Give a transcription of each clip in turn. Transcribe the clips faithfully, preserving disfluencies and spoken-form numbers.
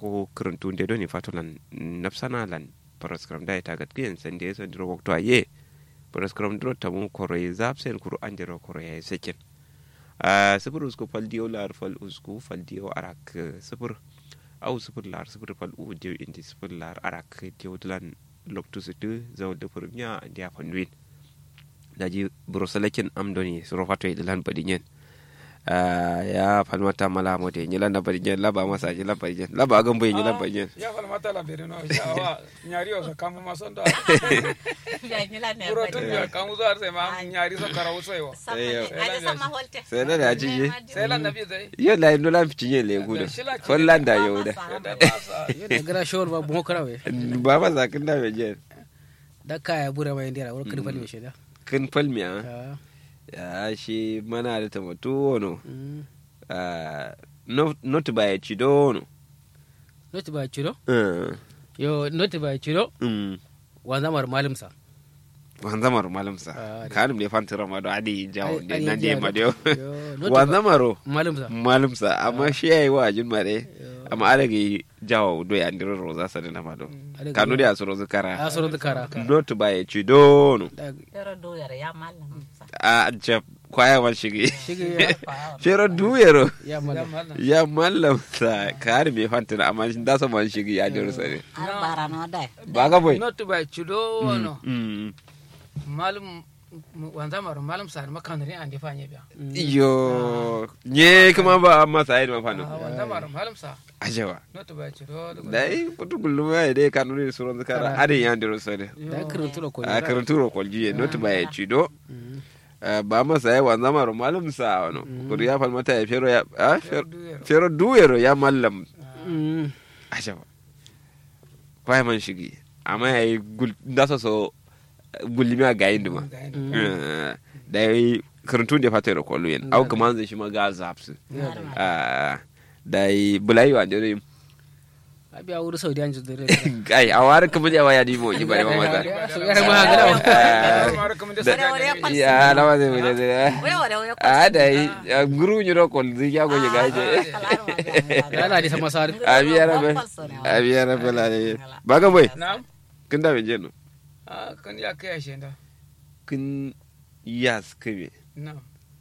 ko kuruntu de doni fatolan nafsana lan paraskram da ita gatkiyen sande so ndiro wakto aye paraskram dro tamu koroy zapsen kuru andiro koroy seken a sifur usku faldiyo lar fal usku faldiyo arak sifur au sifur lar sifur fal u diyo indi sifur lar arak diyo dlan loktu situ zaw de furnya dia fanwin daji brosalakin amdoni suro fato idlan badinyen ya falmata mala mode nyila na badinyen laba masa nyila badinyen laba gan boy nyila badinyen ya falmata la bere no ya nyari o kamu masonda ya nyila ne bro tu ya kamu zo arse ma nyari so karawo so yo aje sama holte sai da aji je sai lan nabi dai yo la no lan fitinye le gudo follanda yo da yo da gara shor ba bo karawe ba ba zakin da beje da kaya bura mai ndira wor kan falmi sheda kan falmi a ya shi mana da tomato no ah no not by chido no not by chido eh yo not by chido mm wanzamar malimsa wanzamar malimsa kanum ne fantira ma do adi jawo ne nan je ma do wanzamaro malimsa malimsa amma shi yayi wajin mare amma alage jawo do ya ndiro roza sa na ma do kanu da asoro zakara asoro zakara not by chido no yaro do yaro ya malam a jab kwaya wal shige shige shero duyero ya mallam ya mallam sa kar me fantana amma da so man shige ya dero sare bara no dai baga boy not by chudo no mm malum wanda mar malum sar makanari ande fanye biya yo nye kuma ba amma sai ma fano wanda mar malum sa ajawa not by chudo dai putu gullu mai dai kanuri suron zakara ade ya dero sare da karanturo ko a karanturo ko jiye not by chudo ba ma sai wanda mar malum sa wano kuri ya falmata ya fero ya fero duyero ya mallam ajawa kwai man shigi amma yayi da so so gulmi a gayin duma da yi karantun da fata da kwallo yin au kuma zai shi maga zaps da yi bulayi wa dare abi a wuri saudi an jidare kai a wari kuma da waya di mo ji bare mama da ya lawa zai bude da a da yi guru ni ro kol zai ya goje gaje yana da sama sar abi ya rabe abi ya rabe la baga boy na'am kin da ben jeno ah kan ya kai shenda kin yas kabe na'am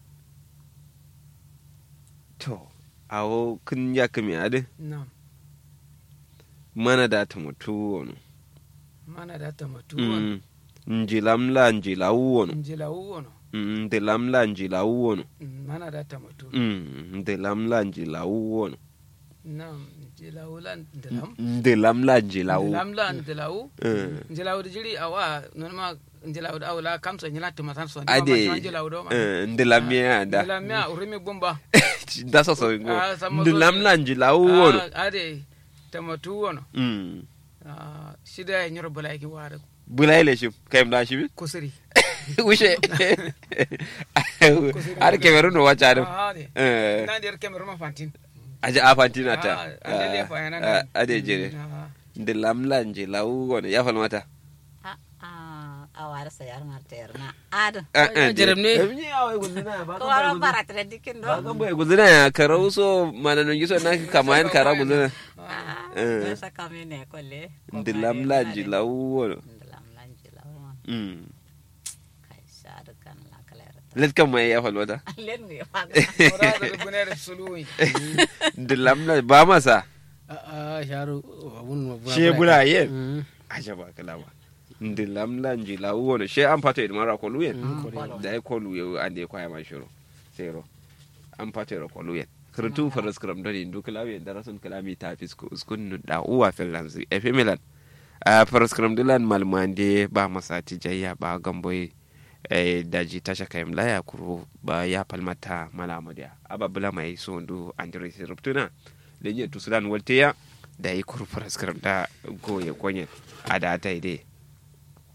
to awo kin ya kame ade na'am mana da ta mutu wani mana da ta mutu wani njilamla njilawu wani njilawu wani ndilamla njilawu wani mana da ta mutu ndilamla njilawu wani na'am njilawu lan ndilam ndilamla njilawu ndilamla ndilawu njilawu jiri awa norma njilawu da awla kamsa nyila tumatan so ade ndilamia da ndilamia urimi bomba da so so ngo ndilamla njilawu wani ade tamatu wono mm ah shida nyoro bulay ki wara bulay le shim kayim da shimi kusuri wishe ar kemeru no wacha do eh nan der kemeru ma fantin aja a fantin ata ade fa yana ade jere de lamla nje lawu wono ya fal mata a a awara sayar marterna ad jeremne ni awai gudina ba ko waro baratre dikindo ba kan boy gudina ya karauso manano giso na kamayan kara gudina eh sa kamene kolle ndilamla njilawu wono ndilamla njilawu mm kai sad kan la kalera let kam mai ya fal mata len ni fa ora da bunere suluwi ndilamla ba masa a a sharu abun she bulaye aja ba kala ba ndilamla njilawu wono she an pato idmara ko luyen da ko luye ande ko ya mashuro sero an pato ro ko luyen karatu faras karam dani duk lawi darasun kalami ta fisko uskun da uwa finlands efemilan a faras karam dilan malmande ba masati jayya ba gamboy eh daji tasha kayim laya kuro ba ya palmata malamadiya ababula mai sondu andre siruptuna lenye tusulan walteya da yi kuro faras karam da goye konyen ada ta ide